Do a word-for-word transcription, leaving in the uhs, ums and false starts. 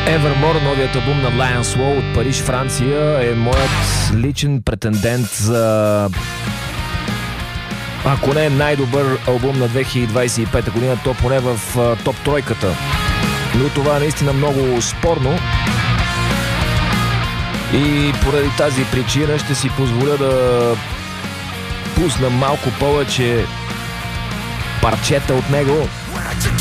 Evermore, новият албум на Lion Swole от Париж, Франция, е моят личен претендент за, ако не е най-добър албум на две хиляди двадесет и пета година, то поне в топ тройката. Но това е наистина много спорно. И поради тази причина ще си позволя да пусна малко повече парчета от него.